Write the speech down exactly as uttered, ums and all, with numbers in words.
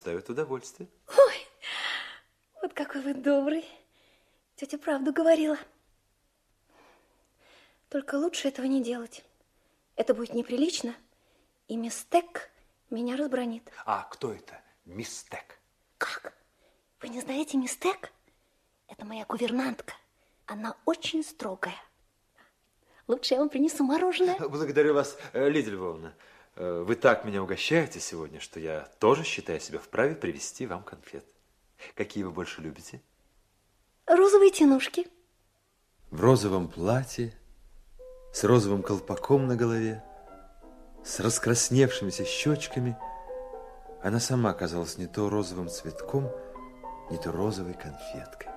доставит удовольствие. Ой, вот какой вы добрый. Тетя правду говорила. Только лучше этого не делать. Это будет неприлично, и мисс Тек меня разбранит. А кто это, мисс Тек? Как? Вы не знаете мисс Тек? Это моя гувернантка. Она очень строгая. Лучше я вам принесу мороженое. Благодарю вас, Лидия Львовна. Вы так меня угощаете сегодня, что я тоже считаю себя вправе привезти вам конфет. Какие вы больше любите? Розовые тянушки. В розовом платье, с розовым колпаком на голове, с раскрасневшимися щечками, она сама казалась не то розовым цветком, не то розовой конфеткой.